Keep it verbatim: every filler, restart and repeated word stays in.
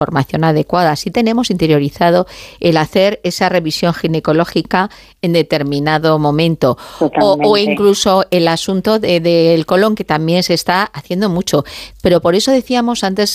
información adecuada. Si tenemos interiorizado el hacer esa revisión ginecológica en determinado momento o, o incluso el asunto de, del colon, que también se está haciendo mucho. Pero por eso decíamos antes